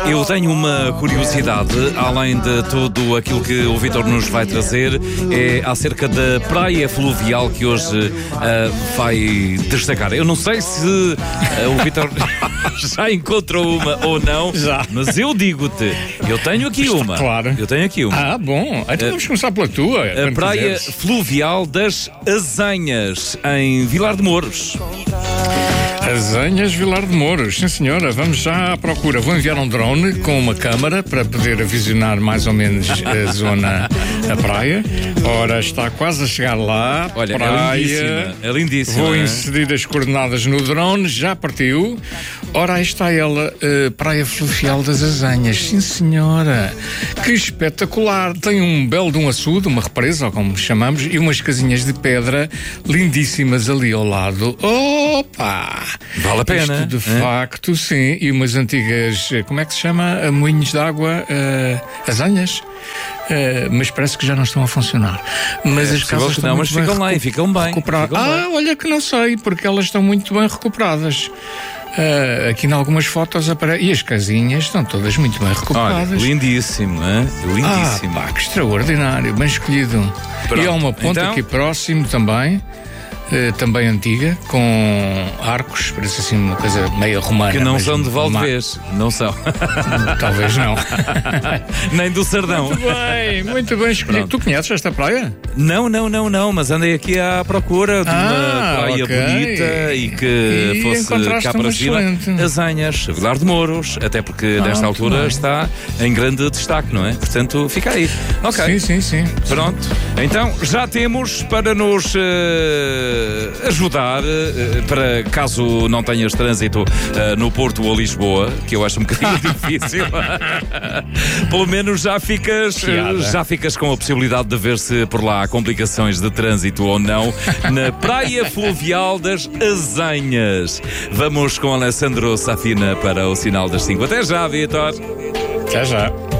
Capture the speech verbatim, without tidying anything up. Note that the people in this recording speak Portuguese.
Eu tenho uma curiosidade, além de tudo aquilo que o Vítor nos vai trazer, é acerca da praia fluvial que hoje uh, vai destacar. Eu não sei se uh, o Vítor já encontrou uma ou não, Já. mas eu digo-te, eu tenho aqui uma. Claro. Eu tenho aqui uma. Ah, bom. Então vamos começar pela tua. A praia fluvial das Azanhas, em Vilar de Mouros. Azanhas, Vilar de Mouros, sim senhora, vamos já à procura. Vou enviar um drone com uma câmara para poder visionar mais ou menos a zona, a praia. Ora, está quase a chegar lá. Olha, praia. é lindíssima, é lindíssima. Vou é? inserir as coordenadas no drone, já partiu. Ora, aí está ela, uh, Praia Fluvial das Azanhas, sim senhora. Que espetacular, tem um belo de um açude, uma represa, ou como chamamos, e umas casinhas de pedra lindíssimas ali ao lado. Opa! Vale a pena. Isto de é? facto, sim. E umas antigas, como é que se chama? Moinhos de água, uh, azanhas. Uh, mas parece que já não estão a funcionar. Mas É as casas estão não, muito mas bem ficam lá e ficam bem. recuperadas. Ficam Ah, bem. olha que não sei, porque elas estão muito bem recuperadas. Uh, aqui em algumas fotos aparece. E as casinhas estão todas muito bem recuperadas. Olha, lindíssimo, é? Lindíssimo. Ah, pá, que extraordinário, bem escolhido. Pronto. E há uma ponta Então? aqui próximo também. Uh, também antiga, com arcos, parece assim uma coisa meio romana. Que não mas são de uma- Valdevez, não são. Talvez não. Nem do Sardão. Muito bem, muito bem escolhido. Pronto. Tu conheces esta praia? Não, não, não, não, mas andei aqui à procura de uma Ah, praia ok. bonita e que E fosse encontraste cá para uma cima. excelente. Azanhas, Vilar de Mouros, até porque Ah, nesta muito altura bem. está em grande destaque, não é? Portanto, fica aí. Ok. Sim, sim, sim. Pronto, então já temos para nos eh, ajudar, eh, para caso não tenhas trânsito eh, no Porto ou Lisboa, que eu acho um bocadinho difícil, pelo menos já ficas, eh, Piada. já ficas com a possibilidade de ver se por lá há complicações de trânsito ou não na Praia Fluvial das Azanhas. Vamos com Alessandro Safina para o Sinal das cinco. Até já, Vitor. Até já.